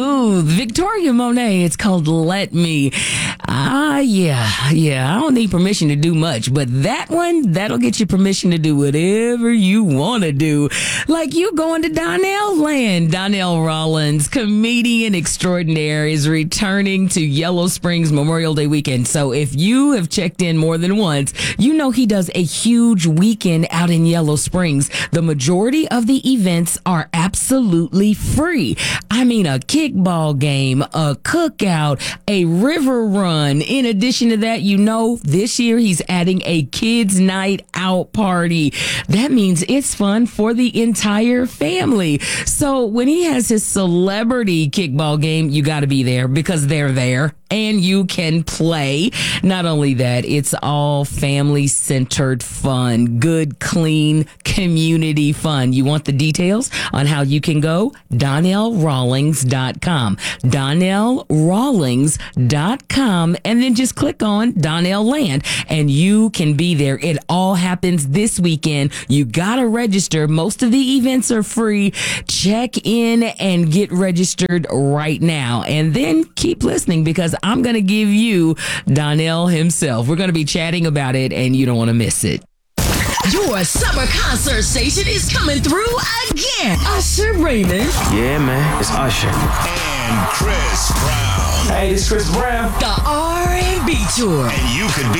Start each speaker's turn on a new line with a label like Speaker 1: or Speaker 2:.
Speaker 1: Smooth. Victoria Monet. It's called Let Me. Yeah. I don't need permission to do much, but that one, that'll get you permission to do whatever you want to do. Like you going to Donnell Land. Donnell Rawlings, comedian extraordinaire, is returning to Yellow Springs Memorial Day weekend. So if you have checked in more than once, you know he does a huge weekend out in Yellow Springs. The majority of the events are absolutely free. I mean, a kickball game, a cookout, a river run. In addition to that, you know, this year he's adding a kids' night out party. That means it's fun for the entire family. So when he has his celebrity kickball game, you got to be there because they're there and you can play. Not only that, it's all family-centered fun, good, clean community fun. You want the details on how you can go? DonnellRawlings.com. DonnellRawlings.com, and then just click on Donnell Land and you can be there. It all happens this weekend. You gotta register. Most of the events are free. Check in and get registered right now, and then keep listening because I'm gonna give you Donnell himself. We're gonna be chatting about it and you don't want to miss it.
Speaker 2: Your summer concert station is coming through again. Usher Raymond.
Speaker 3: Yeah, man, it's Usher.
Speaker 4: And Chris Brown.
Speaker 3: Hey, this is Chris Brown.
Speaker 2: The R&B Tour.
Speaker 4: And you could be